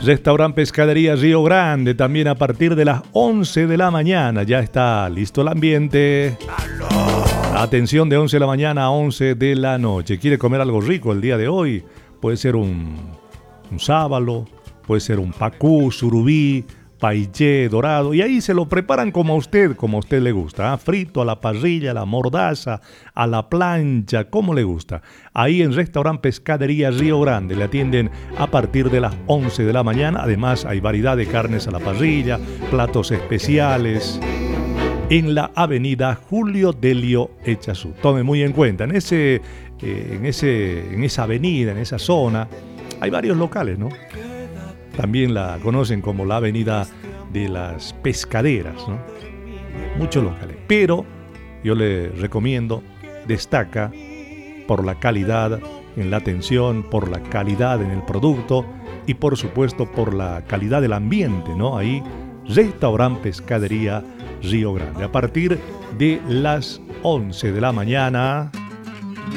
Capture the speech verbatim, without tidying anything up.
Restaurante Pescadería Río Grande, también a partir de las once de la mañana. Ya está listo el ambiente. Atención, de once de la mañana a once de la noche. ¿Quiere comer algo rico el día de hoy? Puede ser un, un sábalo, puede ser un pacú, surubí, paillé, dorado. Y ahí se lo preparan como a usted, como a usted le gusta. ¿eh? Frito, a la parrilla, a la mordaza, a la plancha, como le gusta. Ahí en Restaurante Pescadería Río Grande le atienden a partir de las once de la mañana. Además hay variedad de carnes a la parrilla, platos especiales. En la avenida Julio Delio Echazú. Tome muy en cuenta, en, ese, eh, en, ese, en esa avenida, en esa zona, hay varios locales, ¿no? También la conocen como la avenida de las pescaderas, ¿no? Muchos locales. Pero yo le recomiendo, destaca por la calidad en la atención, por la calidad en el producto y por supuesto por la calidad del ambiente, ¿no? Ahí, Restaurante Pescadería Río Grande. A partir de las once de la mañana.